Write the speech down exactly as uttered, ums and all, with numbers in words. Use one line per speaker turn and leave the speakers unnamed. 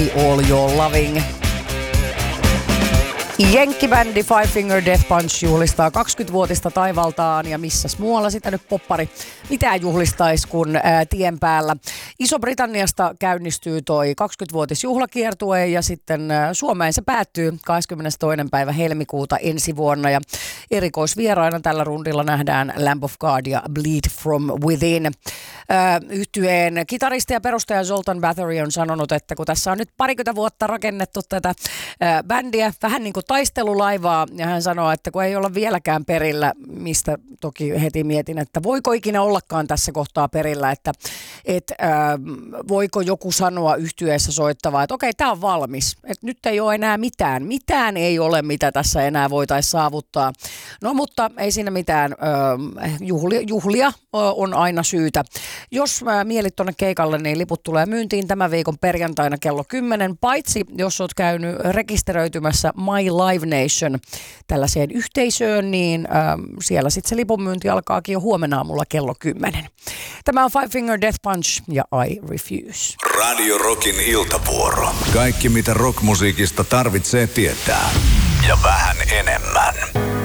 Me All Your Loving. Jenkkibändi Five Finger Death Punch juhlistaa kaksikymmenvuotista taivaltaan ja missäs muualla sitä nyt poppari mitään juhlistaisi kuin ää, tien päällä. Iso-Britanniasta käynnistyy toi kaksikymmenvuotisjuhlakiertue ja sitten ää, Suomeen se päättyy kahdeskymmenestoinen päivä helmikuuta ensi vuonna ja erikoisvieraina tällä rundilla nähdään Lamb of God ja Bleed From Within. Ää, yhtyeen kitaristi ja perustaja Zoltan Bathory on sanonut, että kun tässä on nyt parikymmentä vuotta rakennettu tätä ää, bändiä vähän niin kuin taistelulaivaa, ja hän sanoo, että kun ei olla vieläkään perillä, mistä toki heti mietin, että voiko ikinä ollakaan tässä kohtaa perillä, että et, äh, voiko joku sanoa yhtyeessä soittavaa, että okei, tämä on valmis, että nyt ei ole enää mitään, mitään ei ole, mitä tässä enää voitaisiin saavuttaa. No mutta ei siinä mitään, äh, juhlia, juhlia on aina syytä. Jos äh, mielit tuonne keikalle, niin liput tulee myyntiin tämän viikon perjantaina kello kymmenen, paitsi jos olet käynyt rekisteröitymässä My Live Nation tällaiseen yhteisöön, niin ähm, siellä sitten se lipunmyynti alkaakin jo huomenna aamulla kello kymmenen. Tämä on Five Finger Death Punch ja I Refuse.
Radio Rockin iltavuoro. Kaikki mitä rockmusiikista tarvitsee tietää. Ja vähän enemmän.